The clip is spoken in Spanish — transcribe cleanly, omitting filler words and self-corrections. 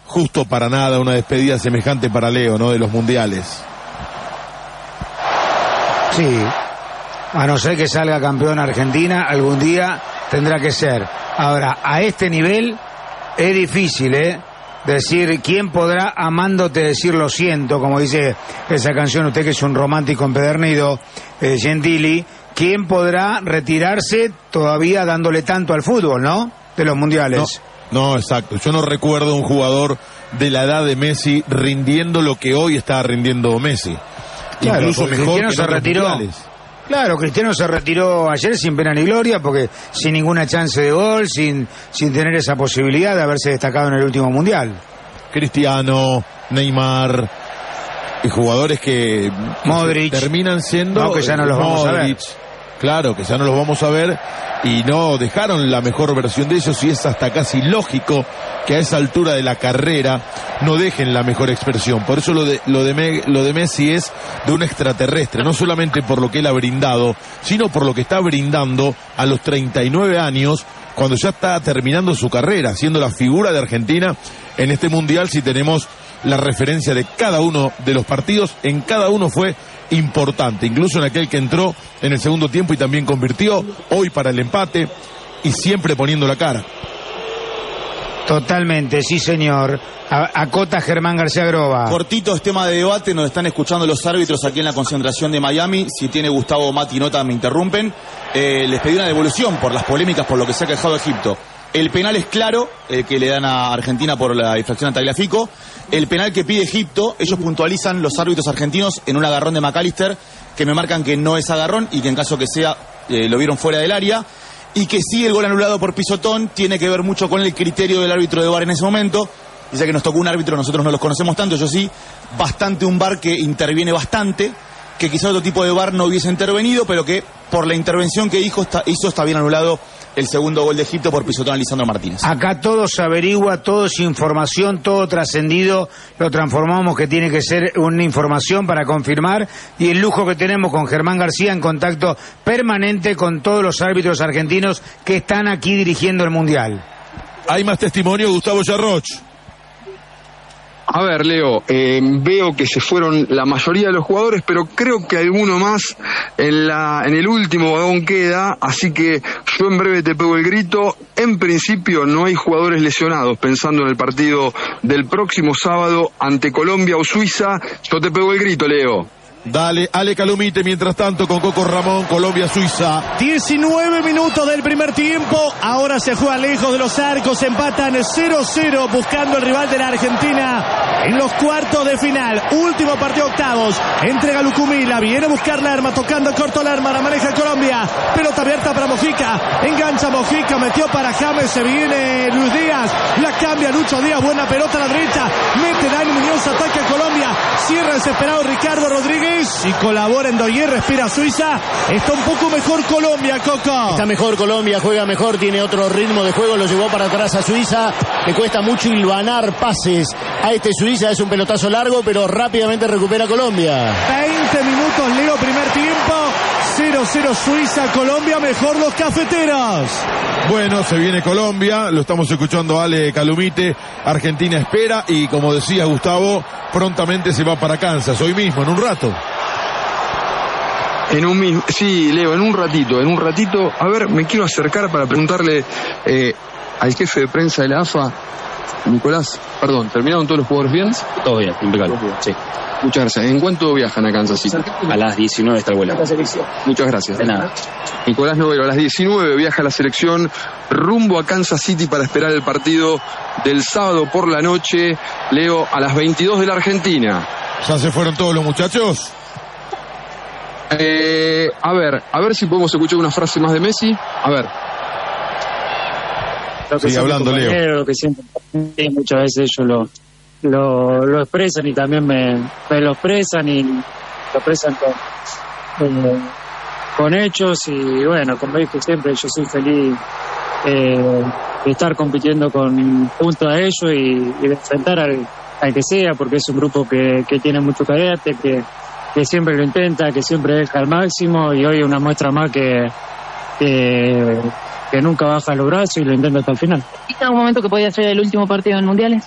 justo para nada una despedida semejante para Leo, ¿no? De los mundiales. Sí, a no ser que salga campeón Argentina, algún día tendrá que ser. Ahora, a este nivel es difícil, decir, ¿quién podrá amándote decir lo siento? Como dice esa canción, usted que es un romántico empedernido, Gentili, ¿quién podrá retirarse todavía dándole tanto al fútbol, ¿no? De los mundiales. No, exacto. Yo no recuerdo un jugador de la edad de Messi rindiendo lo que hoy está rindiendo Messi. Claro, incluso mejor Cristiano que se retiró. Claro, Cristiano se retiró ayer sin pena ni gloria, porque sin ninguna chance de gol, sin tener esa posibilidad de haberse destacado en el último mundial. Cristiano, Neymar, y jugadores que Modric terminan siendo, no, que ya no los vamos a ver. Claro, que ya no los vamos a ver, y no dejaron la mejor versión de ellos, y es hasta casi lógico que a esa altura de la carrera no dejen la mejor expresión. Por eso lo de Messi es de un extraterrestre, no solamente por lo que él ha brindado, sino por lo que está brindando a los 39 años, cuando ya está terminando su carrera, siendo la figura de Argentina en este mundial. Si tenemos la referencia de cada uno de los partidos, en cada uno fue importante, incluso en aquel que entró en el segundo tiempo y también convirtió, hoy para el empate, y siempre poniendo la cara. Totalmente, sí señor. Acota Germán García Groba. Cortito es tema de debate, nos están escuchando los árbitros aquí en la concentración de Miami. Si tiene Gustavo, Mati, nota, me interrumpen. Les pedí una devolución por las polémicas, por lo que se ha quejado Egipto. El penal es claro, que le dan a Argentina por la infracción a Tagliafico. El penal que pide Egipto, ellos puntualizan, los árbitros argentinos, en un agarrón de McAllister, que me marcan que no es agarrón y que en caso que sea, lo vieron fuera del área. Y que sí, el gol anulado por pisotón tiene que ver mucho con el criterio del árbitro de VAR en ese momento. Dice que nos tocó un árbitro, nosotros no los conocemos tanto, yo sí, bastante un VAR que interviene bastante, que quizá otro tipo de VAR no hubiese intervenido, pero que por la intervención que hizo está bien anulado el segundo gol de Egipto por pisotón a Lisandro Martínez. Acá todo se averigua, todo es información, todo trascendido, lo transformamos que tiene que ser una información para confirmar, y el lujo que tenemos con Germán García en contacto permanente con todos los árbitros argentinos que están aquí dirigiendo el Mundial. Hay más testimonio, Gustavo Yarroch. A ver, Leo, veo que se fueron la mayoría de los jugadores, pero creo que alguno más en el último vagón queda, así que yo en breve te pego el grito. En principio no hay jugadores lesionados, pensando en el partido del próximo sábado ante Colombia o Suiza. Yo te pego el grito, Leo. Dale, Ale Calumite, mientras tanto con Coco Ramón, Colombia-Suiza. 19 minutos del primer tiempo, ahora se juega lejos de los arcos, empatan 0-0 buscando el rival de la Argentina en los cuartos de final. Último partido, octavos, entrega Lucumila, viene a buscar Lerma, tocando corto Lerma, la maneja Colombia, pelota abierta para Mojica, engancha Mojica, metió para James, se viene Luis Díaz, la cambia Lucho Díaz, buena pelota a la derecha, mete Dani Muñoz, ataca a Colombia, cierra desesperado Ricardo Rodríguez y colabora en Doyer, respira Suiza. Está un poco mejor Colombia, Coco. Está mejor Colombia, juega mejor, tiene otro ritmo de juego, lo llevó para atrás a Suiza. Le cuesta mucho hilvanar pases a este Suiza, es un pelotazo largo, pero rápidamente recupera Colombia. 20 minutos, Leo, primer tiempo. 0-0 Suiza, Colombia, mejor los cafeteros. Bueno, se viene Colombia, lo estamos escuchando Ale Calumite. Argentina espera y, como decía Gustavo, prontamente se va para Kansas, hoy mismo, en un rato. Sí, Leo, en un ratito. A ver, me quiero acercar para preguntarle al jefe de prensa de la AFA, Nicolás, perdón, ¿terminaron todos los jugadores bien? Todo bien, impecable, sí. Muchas gracias. ¿En cuánto viajan a Kansas City? A las 19 está el vuelo. Muchas gracias. De nada. Nicolás Novelo, a las 19 viaja la selección rumbo a Kansas City para esperar el partido del sábado por la noche. Leo, a las 22 de la Argentina. ¿Ya se fueron todos los muchachos? A ver si podemos escuchar una frase más de Messi. A ver. Sigue hablando, Leo. Lo que siempre, muchas veces ellos lo expresan y también me lo expresan y lo expresan con hechos, y bueno, como dije siempre, yo soy feliz de estar compitiendo junto a ellos y de enfrentar al que sea, porque es un grupo que tiene mucho carácter, que siempre lo intenta, que siempre deja al máximo, y hoy una muestra más que nunca baja los brazos y lo intenta hasta el final. ¿Viste algún momento que podía ser el último partido en mundiales?